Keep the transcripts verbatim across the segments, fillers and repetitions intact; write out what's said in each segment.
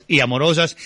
y amorosas,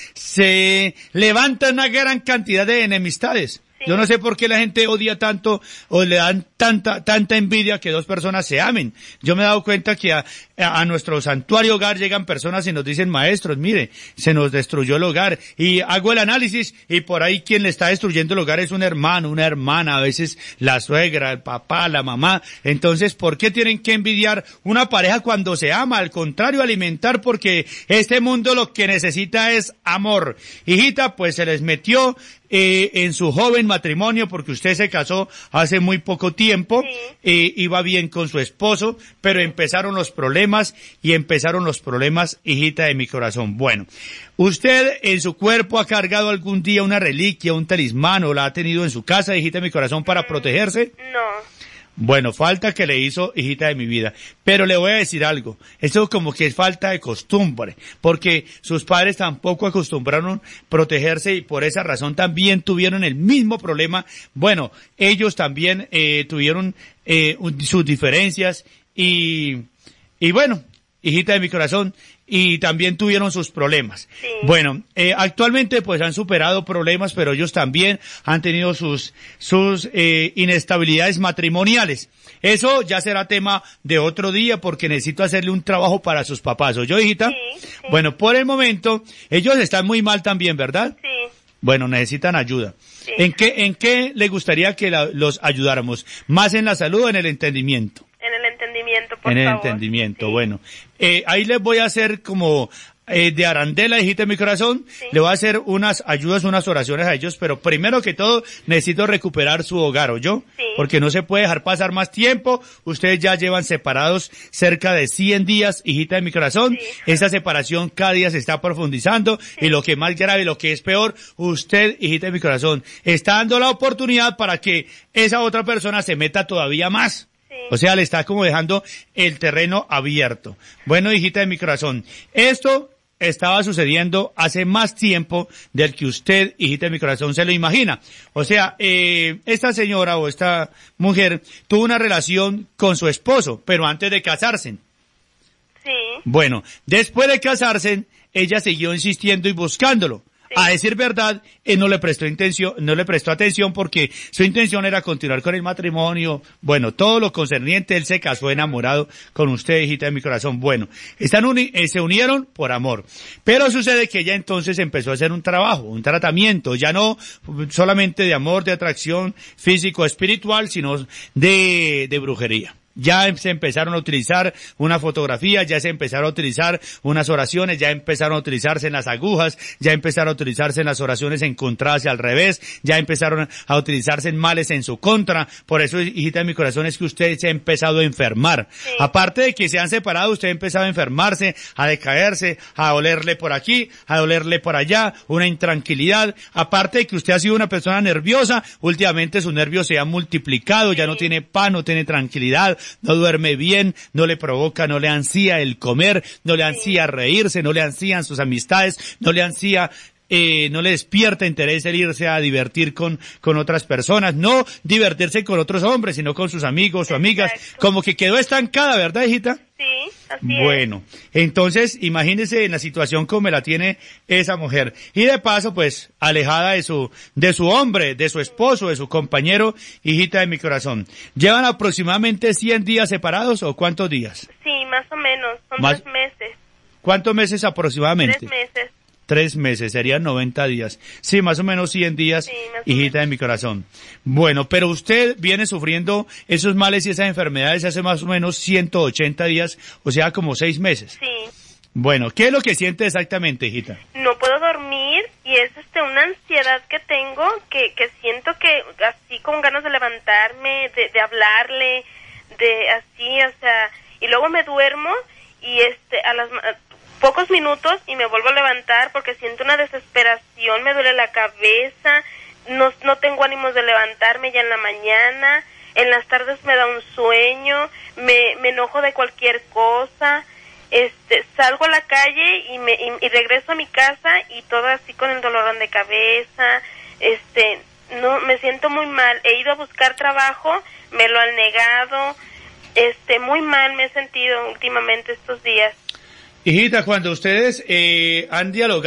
se levanta una gran cantidad de enemistades. Sí. Yo no sé por qué la gente odia tanto o le dan tanta tanta envidia que dos personas se amen. Yo me he dado cuenta que a, a nuestro santuario hogar llegan personas y nos dicen, maestros, mire, se nos destruyó el hogar. Y hago el análisis y por ahí quien le está destruyendo el hogar es un hermano, una hermana, a veces la suegra, el papá, la mamá. Entonces, ¿por qué tienen que envidiar una pareja cuando se ama? Al contrario, alimentar, porque este mundo lo que necesita es amor. Hijita, pues se les metió eh, en su joven matrimonio porque usted se casó hace muy poco tiempo, sí. eh, iba bien con su esposo, pero empezaron los problemas y empezaron los problemas, hijita de mi corazón. Bueno, ¿usted en su cuerpo ha cargado algún día una reliquia, un talismán o la ha tenido en su casa, hijita de mi corazón, para protegerse? No. Bueno, falta que le hizo, hijita de mi vida. Pero le voy a decir algo. Eso como que es falta de costumbre. Porque sus padres tampoco acostumbraron a protegerse y por esa razón también tuvieron el mismo problema. Bueno, ellos también eh, tuvieron eh, sus diferencias y, y bueno, hijita de mi corazón, y también tuvieron sus problemas. Sí. Bueno, eh, actualmente pues han superado problemas, pero ellos también han tenido sus, sus, eh, inestabilidades matrimoniales. Eso ya será tema de otro día porque necesito hacerle un trabajo para sus papás. ¿Oyó, hijita? Sí, sí. Bueno, por el momento, ellos están muy mal también, ¿verdad? Sí. Bueno, necesitan ayuda. Sí. ¿En qué, en qué le gustaría que la, los ayudáramos? ¿Más en la salud o en el entendimiento? En el entendimiento, por En el favor. entendimiento, Sí. bueno. Eh, ahí les voy a hacer como eh, de arandela, hijita de mi corazón, Sí. le voy a hacer unas ayudas, unas oraciones a ellos, pero primero que todo necesito recuperar su hogar, ¿oyó? Sí. Porque no se puede dejar pasar más tiempo, ustedes ya llevan separados cerca de cien días, hijita de mi corazón, Sí. esa separación cada día se está profundizando, Sí. y lo que es más grave, lo que es peor, usted, hijita de mi corazón, está dando la oportunidad para que esa otra persona se meta todavía más. O sea, le está como dejando el terreno abierto. Bueno, hijita de mi corazón, esto estaba sucediendo hace más tiempo del que usted, hijita de mi corazón, se lo imagina. O sea, eh, esta señora o esta mujer tuvo una relación con su esposo, pero antes de casarse. Sí. Bueno, después de casarse, ella siguió insistiendo y buscándolo. Sí. A decir verdad, él no le prestó intención, no le prestó atención porque su intención era continuar con el matrimonio. Bueno, todo lo concerniente, él se casó enamorado con usted, hijita de mi corazón. Bueno, están uni- eh, se unieron por amor. Pero sucede que ella entonces empezó a hacer un trabajo, un tratamiento, ya no solamente de amor, de atracción físico, espiritual, sino de, de brujería. Ya se empezaron a utilizar una fotografía, ya se empezaron a utilizar unas oraciones, ya empezaron a utilizarse en las agujas, ya empezaron a utilizarse en las oraciones encontradas y al revés, ya empezaron a utilizarse en males en su contra. Por eso, hijita de mi corazón, es que usted se ha empezado a enfermar. Sí. Aparte de que se han separado, usted ha empezado a enfermarse, a decaerse, a dolerle por aquí, a dolerle por allá, una intranquilidad. Aparte de que usted ha sido una persona nerviosa, últimamente sus nervios se han multiplicado, ya no tiene paz, no tiene tranquilidad, no duerme bien, no le provoca, no le ansía el comer, no le ansía reírse, no le ansían sus amistades, no le ansía, eh, no le despierta interés el irse a divertir con, con otras personas, no divertirse con otros hombres, sino con sus amigos o amigas, Exacto. como que quedó estancada, ¿verdad, hijita? Sí, así Bueno, entonces imagínese en la situación como la tiene esa mujer. Y de paso, pues, alejada de su, de su hombre, de su esposo, de su compañero, hijita de mi corazón. ¿Llevan aproximadamente cien días separados o cuántos días? es. Sí, más o menos. Son Más- tres meses. ¿Cuántos meses aproximadamente? Tres meses. Tres meses, serían noventa días. Sí, más o menos cien días, Sí, más o hijita de mi corazón. Bueno, pero usted viene sufriendo esos males y esas enfermedades hace más o menos ciento ochenta días, o sea, como seis meses. Sí. Bueno, ¿qué es lo que siente exactamente, hijita? No puedo dormir y es este una ansiedad que tengo que, que siento que así con ganas de levantarme, de, de hablarle, de así, o sea, y luego me duermo y este a las ma- pocos minutos y me vuelvo a levantar porque siento una desesperación, me duele la cabeza, no, no tengo ánimos de levantarme ya en la mañana, en las tardes me da un sueño, me, me enojo de cualquier cosa, este salgo a la calle y me y, y regreso a mi casa y todo así con el dolorón de cabeza, este no me siento muy mal, he ido a buscar trabajo, me lo han negado, este muy mal me he sentido últimamente estos días. Hijita, cuando ustedes eh, han dialogado